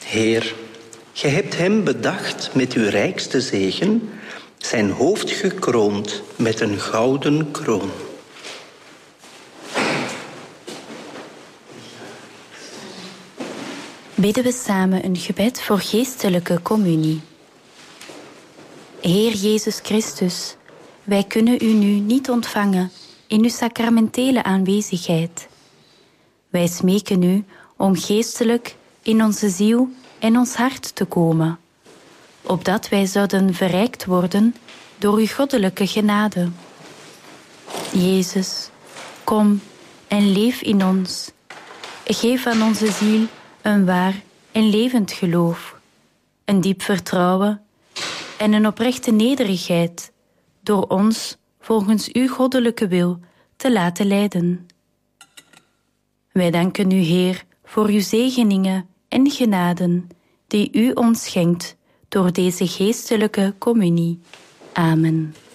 Heer, gij hebt hem bedacht met uw rijkste zegen, zijn hoofd gekroond met een gouden kroon. Bidden we samen een gebed voor geestelijke communie. Heer Jezus Christus, wij kunnen u nu niet ontvangen in uw sacramentele aanwezigheid. Wij smeken u om geestelijk in onze ziel en ons hart te komen, opdat wij zouden verrijkt worden door uw goddelijke genade. Jezus, kom en leef in ons. Geef aan onze ziel een waar en levend geloof, een diep vertrouwen en een oprechte nederigheid, door ons volgens uw goddelijke wil te laten leiden. Wij danken u, Heer, voor uw zegeningen en genaden die u ons schenkt door deze geestelijke communie. Amen.